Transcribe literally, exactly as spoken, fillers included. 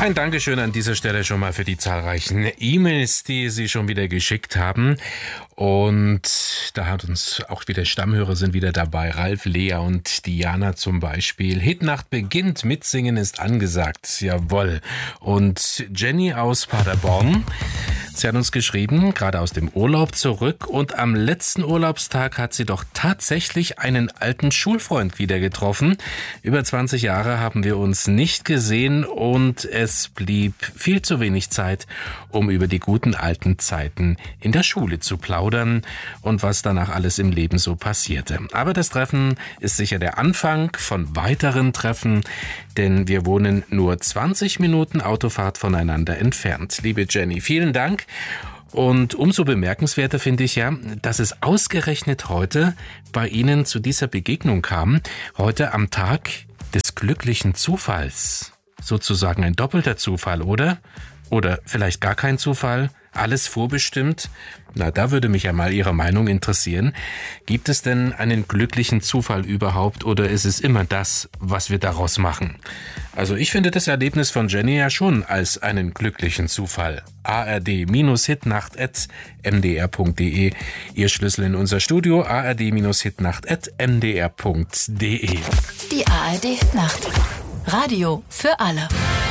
Ein Dankeschön an dieser Stelle schon mal für die zahlreichen E-Mails, die Sie schon wieder geschickt haben. Und da hat uns auch wieder Stammhörer sind wieder dabei. Ralf, Lea und Diana zum Beispiel. Hitnacht beginnt, mitsingen ist angesagt. Jawohl. Und Jenny aus Paderborn, sie hat uns geschrieben, gerade aus dem Urlaub zurück. Und am letzten Urlaubstag hat sie doch tatsächlich einen alten Schulfreund wieder getroffen. Über zwanzig Jahre haben wir uns nicht gesehen und es blieb viel zu wenig Zeit, um über die guten alten Zeiten in der Schule zu plaudern und was danach alles im Leben so passierte. Aber das Treffen ist sicher der Anfang von weiteren Treffen, denn wir wohnen nur zwanzig Minuten Autofahrt voneinander entfernt. Liebe Jenny, vielen Dank. Und umso bemerkenswerter finde ich ja, dass es ausgerechnet heute bei Ihnen zu dieser Begegnung kam, heute am Tag des glücklichen Zufalls. Sozusagen ein doppelter Zufall, oder? Oder vielleicht gar kein Zufall? Alles vorbestimmt? Na, da würde mich ja mal Ihre Meinung interessieren. Gibt es denn einen glücklichen Zufall überhaupt oder ist es immer das, was wir daraus machen? Also ich finde das Erlebnis von Jenny ja schon als einen glücklichen Zufall. a r d Hitnacht at m d r punkt d e Ihr Schlüssel in unser Studio a r d Hitnacht at m d r punkt d e. Die A R D Nacht. Radio für alle.